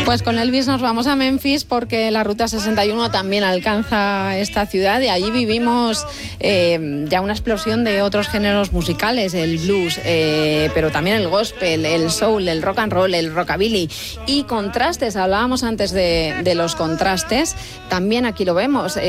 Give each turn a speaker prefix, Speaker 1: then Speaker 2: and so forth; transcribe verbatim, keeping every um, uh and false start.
Speaker 1: Pues con Elvis nos vamos a Memphis porque la Ruta sesenta y uno también alcanza esta ciudad y allí vivimos eh, ya una explosión de otros géneros musicales, el blues, eh, pero también el gospel, el soul, el rock and roll, el rockabilly y contrastes. Hablábamos antes de, de los contrastes, también aquí lo vemos.